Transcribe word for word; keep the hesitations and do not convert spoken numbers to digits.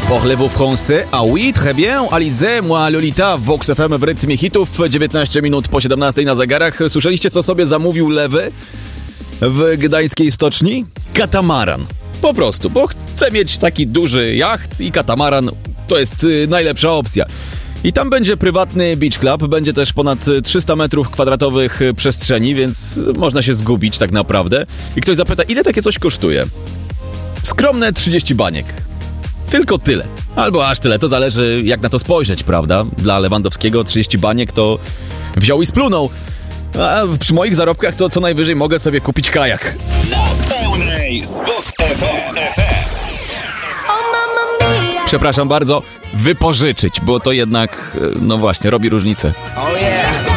Parlez-vous français? Ah oui, très bien. Alizé, moi Lolita, Vox F M w rytmie hitów, dziewiętnaście minut po siedemnastej na zegarach. Słyszeliście, co sobie zamówił Lewy w gdańskiej stoczni? Katamaran. Po prostu, bo chce mieć taki duży jacht i katamaran to jest y, najlepsza opcja. I tam będzie prywatny beach club, będzie też ponad trzysta metrów kwadratowych przestrzeni, więc można się zgubić tak naprawdę. I ktoś zapyta, ile takie coś kosztuje? Skromne trzydzieści baniek. Tylko tyle. Albo aż tyle, to zależy jak na to spojrzeć, prawda? Dla Lewandowskiego trzydzieści baniek to wziął i splunął. A przy moich zarobkach to co najwyżej mogę sobie kupić kajak. Na pełnej z Vox F M. Przepraszam bardzo, wypożyczyć, bo to jednak, no właśnie, robi różnicę. Oh yeah.